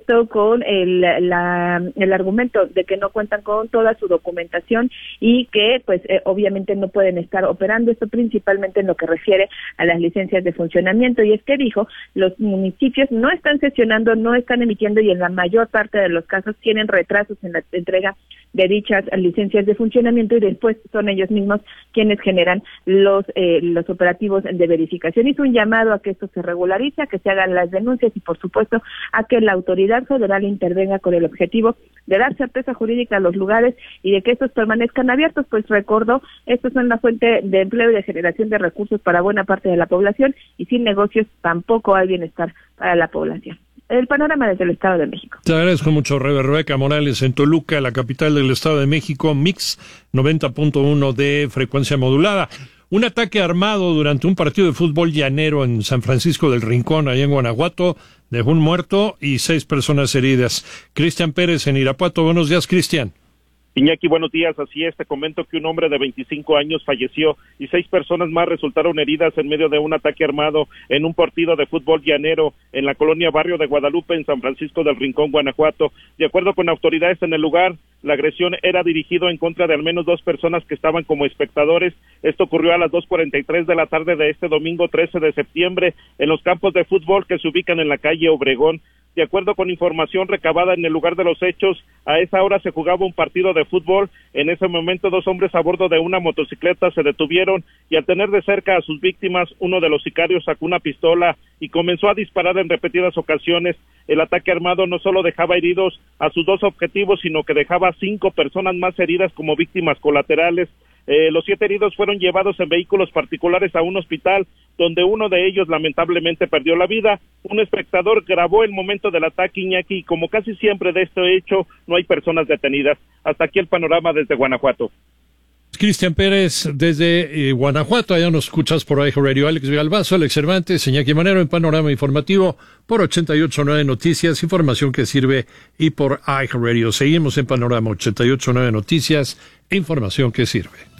esto con el argumento de que no cuentan con toda su documentación y que pues obviamente no pueden estar operando, esto principalmente en lo que refiere a las licencias de funcionamiento. Y es que dijo, los municipios no están sesionando, no están emitiendo y en la mayor parte de los casos tienen retrasos en la entrega de dichas licencias de funcionamiento y después son ellos mismos quienes generan los operativos de verificación. Hizo un llamado a que esto se regularice, a que se hagan las denuncias y por supuesto a que la autoridad federal intervenga con el objetivo de dar certeza jurídica a los lugares y de que estos permanezcan abiertos, pues recordó, estos son la fuente de empleo y de generación de recursos para buena parte de la población y sin negocios tampoco hay bienestar para la población. El panorama desde el Estado de México. Te agradezco mucho, Rebeca Morales, en Toluca, la capital del Estado de México, Mix 90.1 de frecuencia modulada. Un ataque armado durante un partido de fútbol llanero en San Francisco del Rincón, allá en Guanajuato, dejó un muerto y 6 personas heridas. Cristian Pérez en Irapuato. Buenos días, Cristian. Iñaki, buenos días. Así es, te comento que un hombre de 25 años falleció y 6 personas más resultaron heridas en medio de un ataque armado en un partido de fútbol llanero en la colonia Barrio de Guadalupe, en San Francisco del Rincón, Guanajuato. De acuerdo con autoridades en el lugar, la agresión era dirigido en contra de al menos 2 personas que estaban como espectadores. Esto ocurrió a las 2:43 de la tarde de este domingo 13 de septiembre en los campos de fútbol que se ubican en la calle Obregón. De acuerdo con información recabada en el lugar de los hechos, a esa hora se jugaba un partido de fútbol. En ese momento 2 hombres a bordo de una motocicleta se detuvieron y al tener de cerca a sus víctimas, uno de los sicarios sacó una pistola y comenzó a disparar en repetidas ocasiones. El ataque armado no solo dejaba heridos a sus 2 objetivos, sino que dejaba 5 personas más heridas como víctimas colaterales. Los 7 heridos fueron llevados en vehículos particulares a un hospital, donde uno de ellos lamentablemente perdió la vida. Un espectador grabó el momento del ataque, Iñaki, y como casi siempre de este hecho, no hay personas detenidas. Hasta aquí el panorama desde Guanajuato. Cristian Pérez desde Guanajuato, allá nos escuchas por iHeartRadio. Alex Villalbazo, Alex Cervantes, Iñaki Manero en Panorama Informativo por 88.9 Noticias, información que sirve, y por iHeartRadio. Seguimos en Panorama 88.9 Noticias, información que sirve.